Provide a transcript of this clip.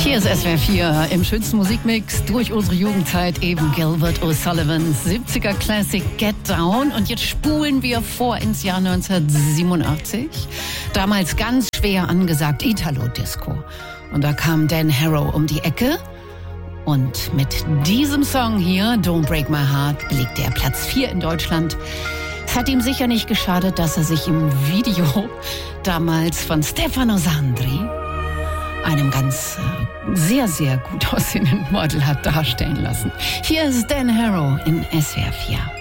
Hier ist SWR 4 im schönsten Musikmix durch unsere Jugendzeit, eben Gilbert O'Sullivans 70er Classic Get Down. Und jetzt spulen wir vor ins Jahr 1987. Damals ganz schwer angesagt Italo-Disco. Und da kam Dan Harrow um die Ecke. Und mit diesem Song hier, Don't Break My Heart, belegte er Platz 4 in Deutschland. Es hat ihm sicher nicht geschadet, dass er sich im Video damals von Stefano Sandri, einem ganz sehr, sehr gut aussehenden Model, hat darstellen lassen. Hier ist Dan Harrow in SWR 4.